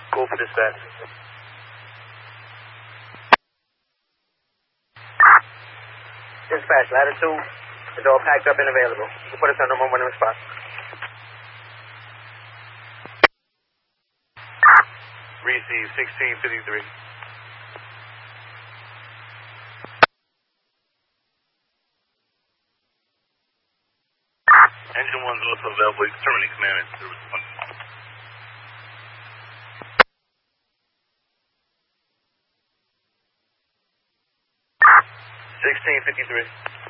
Go for dispatch. Dispatch, latitude is all packed up and available. You can put us on number 1 in the spot. Receive 1653. Engine 1 is also available. You can terminate command and service 1. 1653.